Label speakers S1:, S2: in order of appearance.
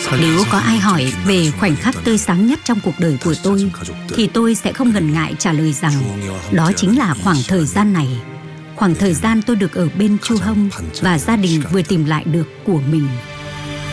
S1: Nếu có ai hỏi về khoảnh khắc tươi sáng nhất trong cuộc đời của tôi, thì tôi sẽ không ngần ngại trả lời rằng đó chính là khoảng thời gian này. Khoảng thời gian tôi được ở bên Chu Hông và gia đình vừa tìm lại được của mình.